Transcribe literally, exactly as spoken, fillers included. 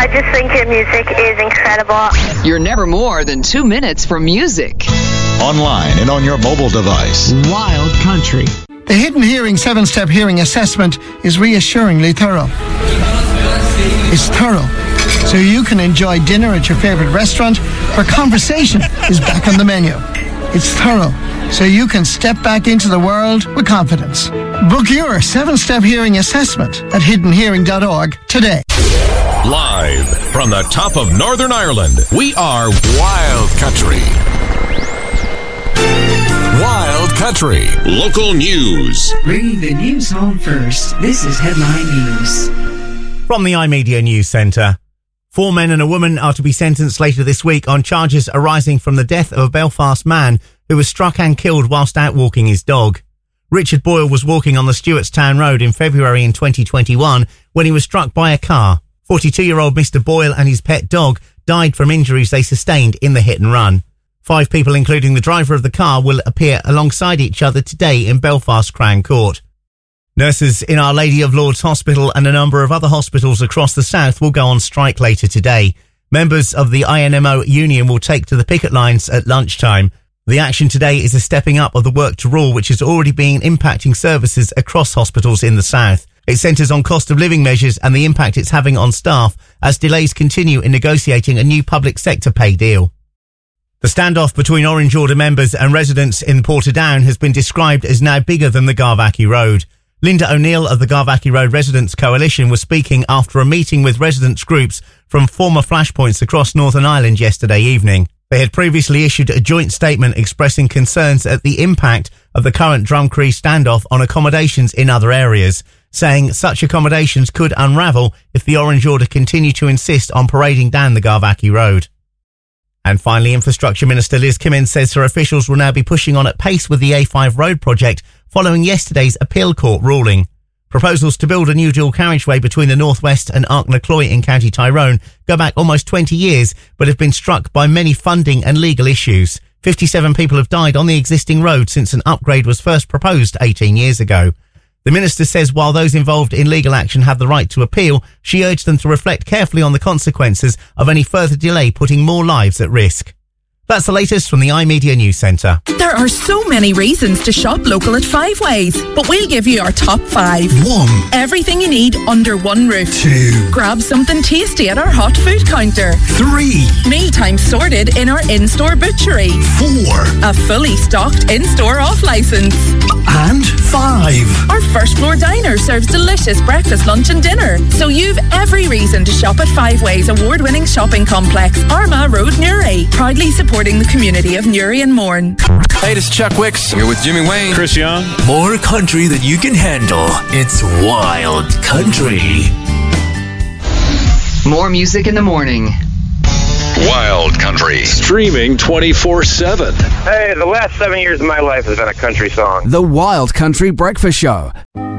I just think your music is incredible. You're never more than two minutes from music. Online and on your mobile device. Wild Country. The Hidden Hearing seven-step hearing assessment is reassuringly thorough. It's thorough, so you can enjoy dinner at your favorite restaurant where conversation is back on the menu. It's thorough, so you can step back into the world with confidence. Book your seven-step hearing assessment at hidden hearing dot org today. Live from the top of Northern Ireland, we are Wild Country. Wild Country. Local news. Bringing the news home first. This is Headline News. From the iMedia News Centre. Four men and a woman are to be sentenced later this week on charges arising from the death of a Belfast man who was struck and killed whilst out walking his dog. Richard Boyle was walking on the Stewartstown Road in February in twenty twenty-one when he was struck by a car. forty-two-year-old Mister Boyle and his pet dog died from injuries they sustained in the hit and run. Five people, including the driver of the car, will appear alongside each other today in Belfast Crown Court. Nurses in Our Lady of Lourdes Hospital and a number of other hospitals across the south will go on strike later today. Members of the I N M O union will take to the picket lines at lunchtime. The action today is a stepping up of the work to rule, which has already been impacting services across hospitals in the south. It centres on cost of living measures and the impact it's having on staff as delays continue in negotiating a new public sector pay deal. The standoff between Orange Order members and residents in Portadown has been described as now bigger than the Garvackie Road. Linda O'Neill of the Garvackie Road Residents Coalition was speaking after a meeting with residents groups from former flashpoints across Northern Ireland yesterday evening. They had previously issued a joint statement expressing concerns at the impact of the current Drumcree standoff on accommodations in other areas, saying such accommodations could unravel if the Orange Order continue to insist on parading down the Garvackie Road. And finally, Infrastructure Minister Liz Kimmins says her officials will now be pushing on at pace with the A five road project following yesterday's appeal court ruling. Proposals to build a new dual carriageway between the North West and Arknacloy in County Tyrone go back almost twenty years, but have been struck by many funding and legal issues. fifty-seven people have died on the existing road since an upgrade was first proposed eighteen years ago. The minister says while those involved in legal action have the right to appeal, she urged them to reflect carefully on the consequences of any further delay putting more lives at risk. That's the latest from the iMedia News Centre. There are so many reasons to shop local at Five Ways, but we'll give you our top five. One. Everything you need under one roof. Two. Grab something tasty at our hot food counter. Three. Mealtime sorted in our in-store butchery. Four. A fully stocked in-store off-licence. And five. Our first floor diner serves delicious breakfast, lunch and dinner. So you've every reason to shop at Five Ways award-winning shopping complex, Armagh Road, Newry. Proudly supporting the community of Newry and Mourne. Hey, this is Chuck Wicks. Here with Jimmy Wayne. Chris Young. More country than you can handle. It's Wild Country. More music in the morning. Wild Country. Streaming twenty-four seven. Hey, the last seven years of my life has been a country song. The Wild Country Breakfast Show.